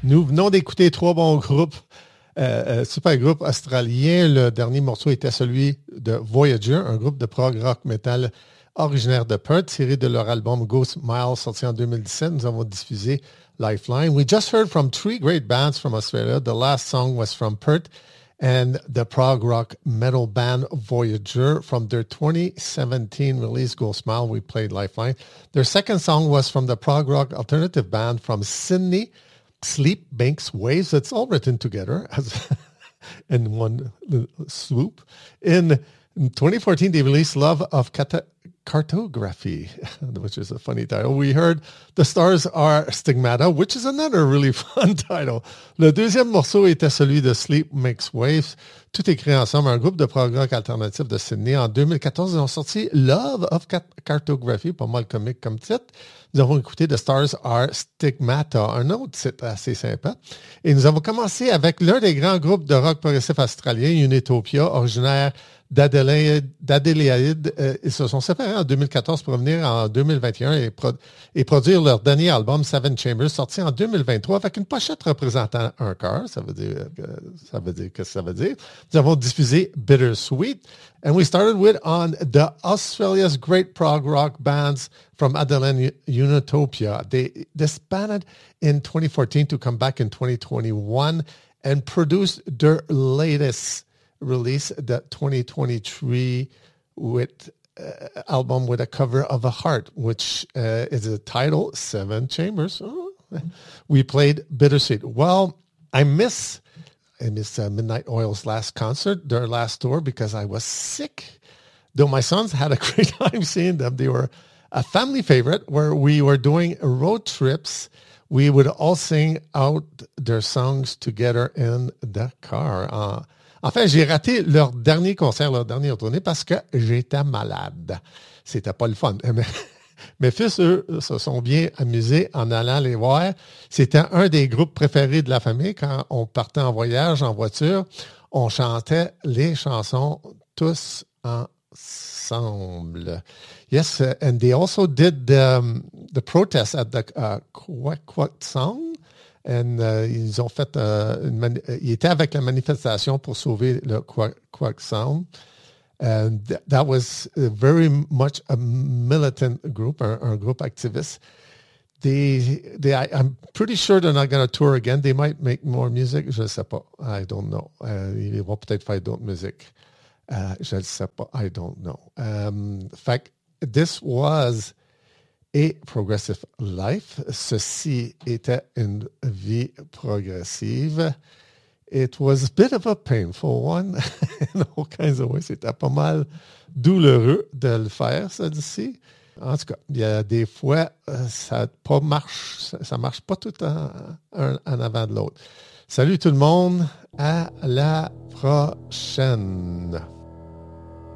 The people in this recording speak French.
Nous venons d'écouter trois bons groupes, super groupes australiens. Le dernier morceau était celui de Voyager, un groupe de prog rock metal originaire de Perth, tiré de leur album Ghost Mile, sorti en 2017. Nous avons diffusé Lifeline. We just heard from three great bands from Australia. The last song was from Perth and the prog rock metal band Voyager. From their 2017 release Ghost Mile, we played Lifeline. Their second song was from the prog rock alternative band from Sydney, Sleep Banks Waves. It's all written together as in one swoop. In 2014, they released Love of Cartography, which is a funny title. We heard The Stars Are Stigmata, which is another really fun title. Le deuxième morceau était celui de Sleep Makes Waves, tout écrit ensemble, un groupe de prog rock alternatif de Sydney. En 2014, ils ont sorti Love of Cartography, pas mal comique comme titre. Nous avons écouté The Stars Are Stigmata, un autre titre assez sympa. Et nous avons commencé avec l'un des grands groupes de rock progressif australien, Unitopia, originaire d'Adélaïde. Ils se sont séparés en 2014 pour revenir en 2021 et produire leur dernier album, Seven Chambers, sorti en 2023 avec une pochette représentant un cœur. Ça veut dire que ça veut dire. Nous avons diffusé Bittersweet. And we started with on the Australia's great prog rock bands from Adelaide, Unitopia. They disbanded in 2014 to come back in 2021 and produced their latest release, the 2023 with album with a cover of a heart, which is a title, Seven Chambers. Oh. We played Bittersweet. Well, I miss Midnight Oil's last concert, their last tour, because I was sick. Though my sons had a great time seeing them. They were a family favorite where we were doing road trips. We would all sing out their songs together in the car. En fait, j'ai raté leur dernier concert, leur dernière tournée parce que j'étais malade. C'était pas le fun. Mes fils, eux, se sont bien amusés en allant les voir. C'était un des groupes préférés de la famille. Quand on partait en voyage, en voiture, on chantait les chansons tous ensemble. Yes, and they also did the protest at the Quack Quack Song. And ils ont fait ils étaient avec la manifestation pour sauver le Quack Sound. And that was very much a militant group, un groupe activiste. I'm pretty sure they're not going to tour again. They might make more music. Je ne sais pas. I don't know. Ils vont peut-être faire d'autres musiques. Je ne sais pas. I don't know. In fact, this was a progressive life. Ceci était une vie progressive. It was a bit of a painful one in all kinds of ways. C'était pas mal douloureux de le faire, ça d'ici. En tout cas, il y a des fois, ça marche pas tout en avant de l'autre. Salut tout le monde, à la prochaine.